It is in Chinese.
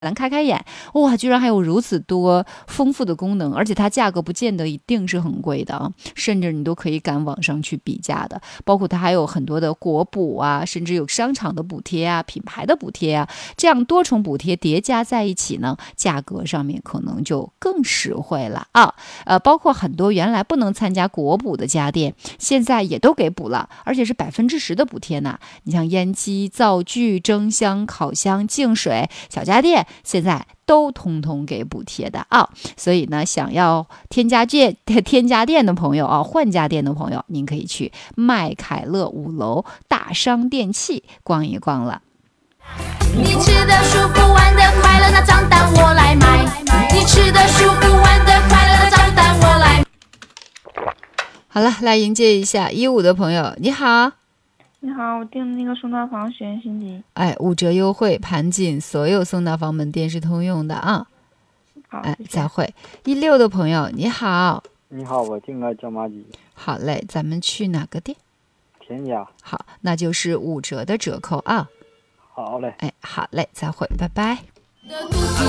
咱开开眼，哇，居然还有如此多丰富的功能，而且它价格不见得一定是很贵的啊，甚至你都可以赶网上去比价的。包括它还有很多的国补啊，甚至有商场的补贴啊、品牌的补贴啊，这样多重补贴叠加在一起呢，价格上面可能就更实惠了啊。包括很多原来不能参加国补的家电，现在也都给补了，而且是10%的补贴呢。你像烟机、灶具、蒸箱、烤箱、净水、小家电，现在都通通给补贴的啊。所以呢，想要添家电的朋友啊，换家电的朋友，您可以去麦凯乐5楼大商电器逛一逛了。 你吃的舒服，玩的快乐，那账单我来买。你吃的舒服，玩的快乐，那账单我来。 好了，来迎接一下15的朋友，你好。 你好，我订的那个送大房学员新机。 哎，5折优惠，盘锦所有送大房门店是通用的啊。 好， 哎， 谢谢。 再会。16的朋友，你好。 你好，我订了椒麻鸡。 好嘞，咱们去哪个店？ 田家。 好，那就是5折的折扣啊。 好嘞。 哎，好嘞，再会，拜拜。 的肚子